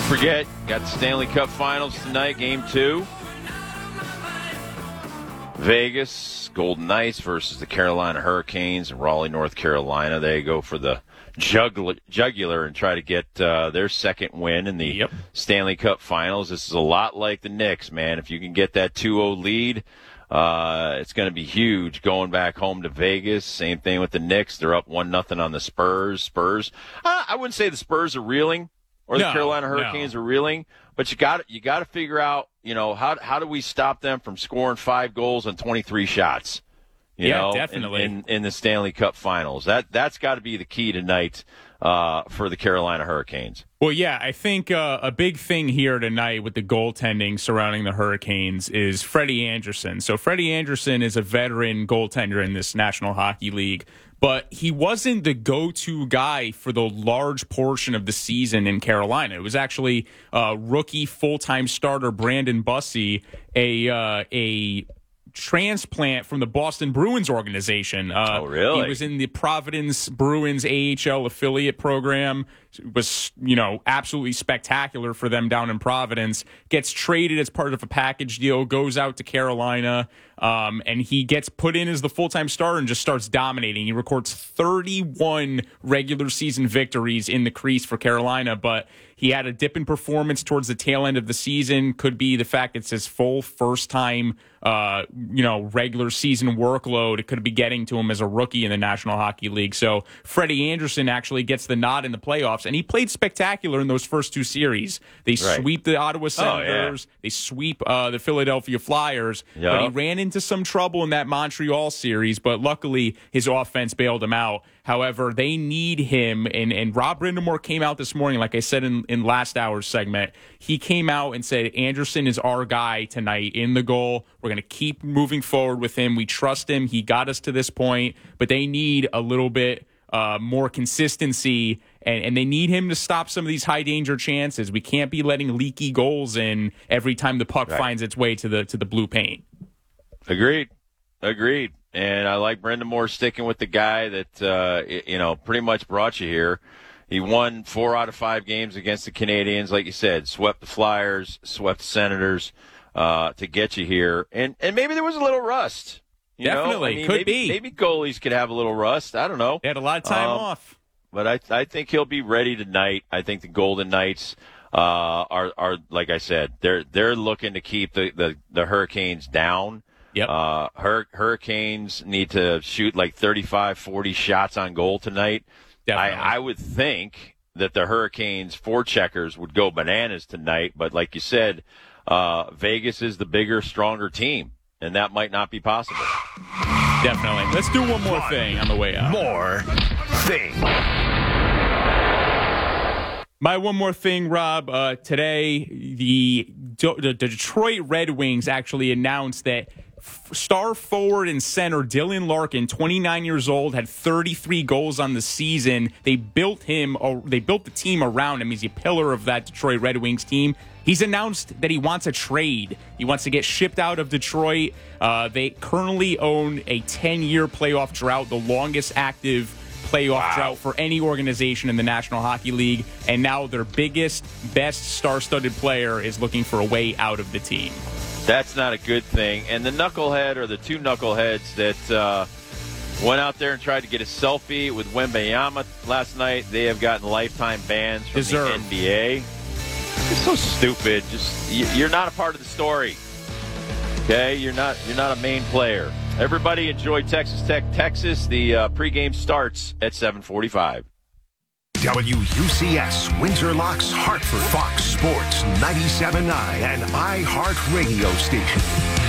Forget, got the Stanley Cup Finals tonight, Game 2. Vegas, Golden Knights versus the Carolina Hurricanes in Raleigh, North Carolina. They go for the jugular and try to get their second win in the Stanley Cup Finals. This is a lot like the Knicks, man. If you can get that 2-0 lead, it's going to be huge going back home to Vegas. Same thing with the Knicks. They're up 1-0 on the Spurs. I wouldn't say the Spurs are reeling or the Carolina Hurricanes are reeling, but you got to figure out, how do we stop them from scoring 5 goals on 23 shots? Definitely. In the Stanley Cup Finals. That's got to be the key tonight for the Carolina Hurricanes. Well, yeah, I think a big thing here tonight with the goaltending surrounding the Hurricanes is Freddie Andersen. So Freddie Andersen is a veteran goaltender in this National Hockey League, but he wasn't the go-to guy for the large portion of the season in Carolina. It was actually rookie full-time starter Brandon Bussey, a transplant from the Boston Bruins organization. Oh, really? He was in the Providence Bruins AHL affiliate program. It was, absolutely spectacular for them down in Providence. Gets traded as part of a package deal, goes out to Carolina, and he gets put in as the full-time starter and just starts dominating. He records 31 regular season victories in the crease for Carolina, but he had a dip in performance towards the tail end of the season. Could be the fact it's his full first-time, regular season workload. It could be getting to him as a rookie in the National Hockey League. So Freddie Andersen actually gets the nod in the playoffs, and he played spectacular in those first 2 series. They sweep the Ottawa Senators. They sweep the Philadelphia Flyers. Yep. But he ran into some trouble in that Montreal series, but luckily his offense bailed him out. However, they need him, and Rob Brindamore came out this morning, like I said in last hour's segment. He came out and said, Andersen is our guy tonight in the goal. We're going to keep moving forward with him. We trust him. He got us to this point, but they need a little bit more consistency, and they need him to stop some of these high-danger chances. We can't be letting leaky goals in every time the puck finds its way to the blue paint. Agreed. And I like Brindamore sticking with the guy that, pretty much brought you here. He won 4 out of 5 games against the Canadiens, like you said, swept the Flyers, swept the Senators to get you here. And maybe there was a little rust. Definitely. Could be. Maybe goalies could have a little rust. I don't know. They had a lot of time off. But I think he'll be ready tonight. I think the Golden Knights are like I said, they're looking to keep the Hurricanes down. Yep. Hurricanes need to shoot like 35, 40 shots on goal tonight. I would think that the Hurricanes forecheckers would go bananas tonight, but like you said, Vegas is the bigger, stronger team, and that might not be possible. Definitely. Let's do one more thing on the way out. More thing. My one more thing, Rob. Today, the Detroit Red Wings actually announced that star forward and center Dylan Larkin, 29 years old, had 33 goals on the season. They built the team around him. He's a pillar of that Detroit Red Wings team. He's announced that he wants a trade. He wants to get shipped out of Detroit. They currently own a 10-year playoff drought, the longest active playoff drought for any organization in the National Hockey League. And now their biggest, best star-studded player is looking for a way out of the team. That's not a good thing. And the knucklehead, or the 2 knuckleheads that went out there and tried to get a selfie with Wembanyama last night, they have gotten lifetime bans from the NBA. It's so stupid. You're not a part of the story. Okay? You're not a main player. Everybody enjoy Texas Tech, Texas. The pregame starts at 7:45. WUCS, Windsor Locks, Hartford, Fox Sports 97.9 and iHeartRadio station.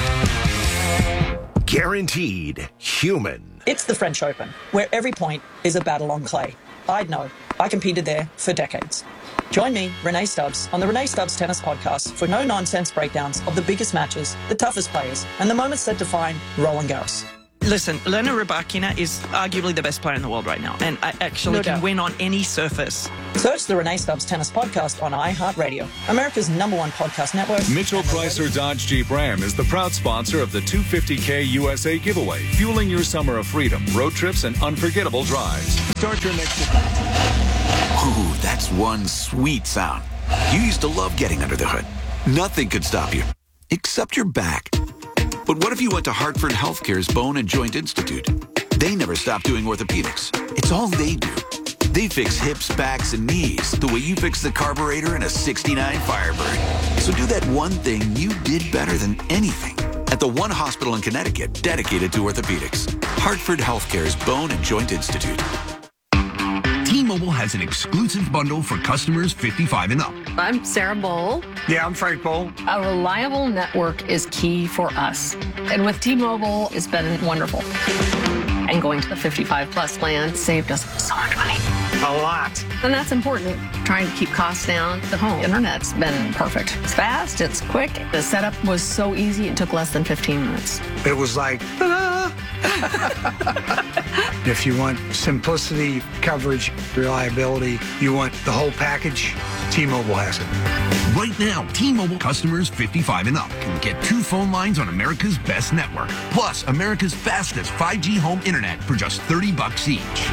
Guaranteed human. It's the French Open, where every point is a battle on clay. I'd know. I competed there for decades. Join me, Renee Stubbs, on the Renee Stubbs Tennis Podcast for no-nonsense breakdowns of the biggest matches, the toughest players, and the moments that define Roland Garros. Listen, Elena Rybakina is arguably the best player in the world right now, and I actually can win on any surface. Search the Renee Stubbs Tennis Podcast on iHeartRadio, America's #1 podcast network. Mitchell Chrysler Dodge Jeep Ram is the proud sponsor of the 250K USA giveaway, fueling your summer of freedom, road trips, and unforgettable drives. Start your next... Ooh, that's one sweet sound. You used to love getting under the hood. Nothing could stop you, except your back. But what if you went to Hartford Healthcare's Bone and Joint Institute? They never stop doing orthopedics. It's all they do. They fix hips, backs, and knees the way you fix the carburetor in a '69 Firebird. So do that one thing you did better than anything at the one hospital in Connecticut dedicated to orthopedics. Hartford Healthcare's Bone and Joint Institute. T-Mobile has an exclusive bundle for customers 55 and up. I'm Sarah Bowl. Yeah, I'm Frank Bowl. A reliable network is key for us. And with T-Mobile, it's been wonderful. And going to the 55 plus plan saved us so much money. A lot. And that's important. Trying to keep costs down. The home internet's been perfect. It's fast, it's quick. The setup was so easy, it took less than 15 minutes. It was like, If you want simplicity, coverage, reliability, you want the whole package, T-Mobile has it. Right now, T-Mobile customers 55 and up can get 2 phone lines on America's best network, plus America's fastest 5G home internet for just $30 each.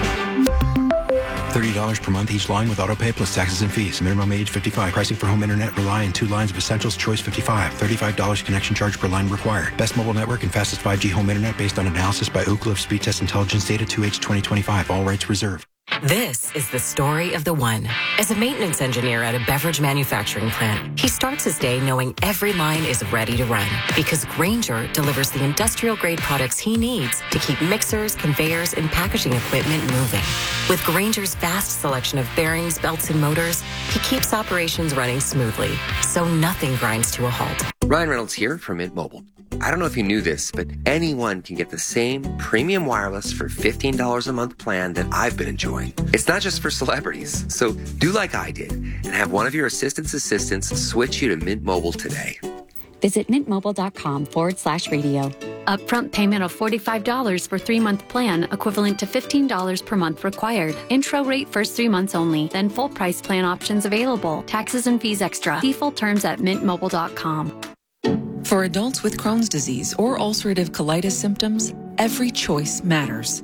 $30 per month each line with autopay plus taxes and fees. Minimum age 55. Pricing for home internet rely on 2 lines of Essentials Choice 55. $35 connection charge per line required. Best mobile network and fastest 5G home internet based on analysis by Ookla of Speed Test Intelligence data 2H 2025. All rights reserved. This is the story of the one. As a maintenance engineer at a beverage manufacturing plant, he starts his day knowing every line is ready to run because Grainger delivers the industrial-grade products he needs to keep mixers, conveyors, and packaging equipment moving. With Grainger's vast selection of bearings, belts, and motors, he keeps operations running smoothly, so nothing grinds to a halt. Ryan Reynolds here from Mint Mobile. I don't know if you knew this, but anyone can get the same premium wireless for $15 a month plan that I've been enjoying. It's not just for celebrities. So do like I did and have one of your assistants switch you to Mint Mobile today. Visit mintmobile.com/radio. Upfront payment of $45 for 3-month plan, equivalent to $15 per month required. Intro rate first 3 months only, then full price plan options available. Taxes and fees extra. See full terms at mintmobile.com. For adults with Crohn's disease or ulcerative colitis symptoms, every choice matters.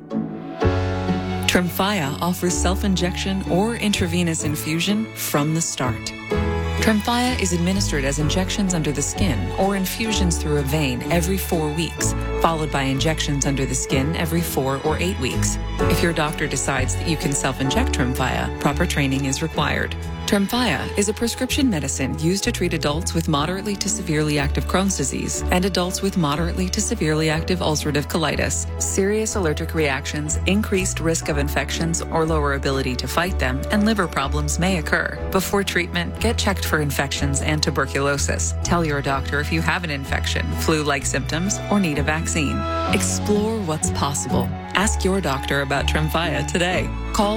Tremfya offers self-injection or intravenous infusion from the start. Tremfya is administered as injections under the skin or infusions through a vein every 4 weeks, followed by injections under the skin every 4 or 8 weeks. If your doctor decides that you can self-inject Tremfya, proper training is required. Tremfya is a prescription medicine used to treat adults with moderately to severely active Crohn's disease and adults with moderately to severely active ulcerative colitis. Serious allergic reactions, increased risk of infections or lower ability to fight them, and liver problems may occur. Before treatment, get checked for infections and tuberculosis. Tell your doctor if you have an infection, flu-like symptoms, or need a vaccine. Explore what's possible. Ask your doctor about Tremfya today. Call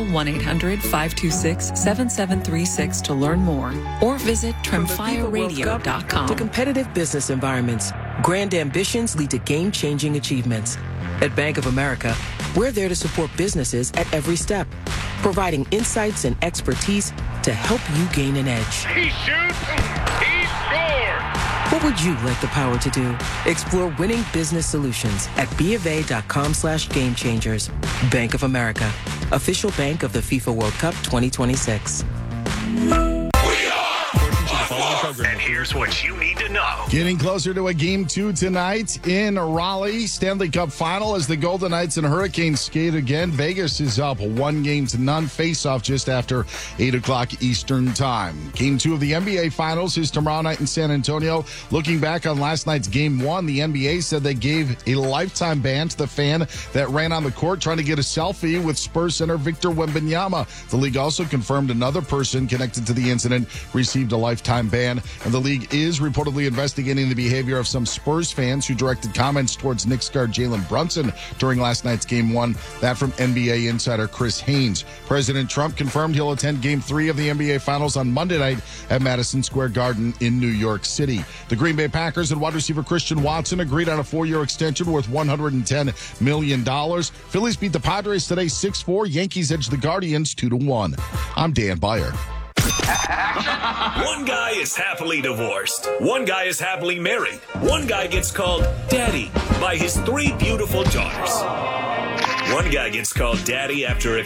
1-800-526-7736 to learn more or visit TremfyaRadio.com. To competitive business environments, grand ambitions lead to game-changing achievements. At Bank of America, we're there to support businesses at every step, providing insights and expertise to help you gain an edge. He shoots, he scores! What would you like the power to do? Explore winning business solutions at BofA.com/gamechangers. Bank of America, official bank of the FIFA World Cup 2026. And here's what you need to know. Getting closer to a Game 2 tonight in Raleigh. Stanley Cup Final as the Golden Knights and Hurricanes skate again. Vegas is up 1-0. Face-off just after 8 o'clock Eastern Time. Game 2 of the NBA Finals is tomorrow night in San Antonio. Looking back on last night's Game 1, the NBA said they gave a lifetime ban to the fan that ran on the court trying to get a selfie with Spurs center Victor Wembanyama. The league also confirmed another person connected to the incident received a lifetime ban. And the league is reportedly investigating the behavior of some Spurs fans who directed comments towards Knicks guard Jalen Brunson during last night's Game 1. That from NBA insider Chris Haynes. President Trump confirmed he'll attend Game 3 of the NBA Finals on Monday night at Madison Square Garden in New York City. The Green Bay Packers and wide receiver Christian Watson agreed on a 4-year extension worth $110 million. Phillies beat the Padres today 6-4. Yankees edged the Guardians 2-1. I'm Dan Beyer. One guy is happily divorced. One guy is happily married. One guy gets called Daddy by his 3 beautiful daughters. One guy gets called Daddy after a